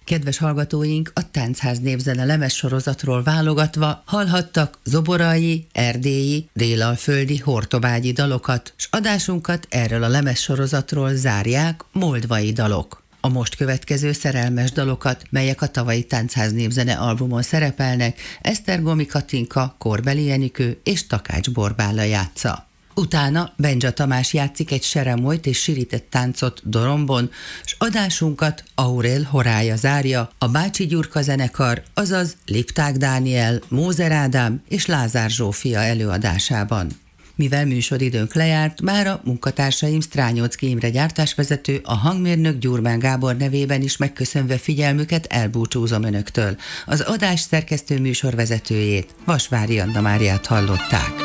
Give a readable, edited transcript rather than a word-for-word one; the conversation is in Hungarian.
Kedves hallgatóink, a Táncház Népzene lemezsorozatról válogatva hallhattak zoborai, erdélyi, délalföldi, hortobágyi dalokat, s adásunkat erről a lemezsorozatról zárják moldvai dalok. A most következő szerelmes dalokat, melyek a tavalyi Táncház Népzene albumon szerepelnek, Esztergomi Katinka, Korbeli Enikő és Takács Borbála játsza. Utána Bendzsa Tamás játszik egy seremolyt és sirített táncot dorombon, s adásunkat Aurél Horája zárja, a Bácsi Gyurka zenekar, azaz Lipták Dániel, Mózer Ádám és Lázár Zsófia előadásában. Mivel műsoridőnk lejárt, már a munkatársaim Strányocki Imre gyártásvezető, a hangmérnök Gyurmán Gábor nevében is megköszönve figyelmüket elbúcsúzom önöktől. Az adás szerkesztő műsorvezetőjét, Vasvári Anna Máriát hallották.